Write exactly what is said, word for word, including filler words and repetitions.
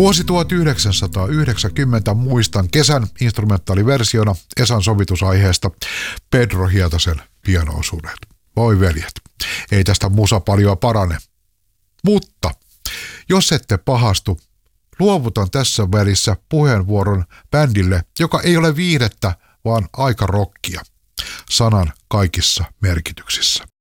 Vuosi tuhatyhdeksänsataayhdeksänkymmentä muistan kesän instrumentaaliversiona Esan sovitusaiheesta Pedro Hietasen piano-osuudet. Voi veljet, ei tästä musa paljon parane. Mutta jos ette pahastu, luovutan tässä välissä puheenvuoron bändille, joka ei ole viihdettä, vaan aika rockia. Sanan kaikissa merkityksissä.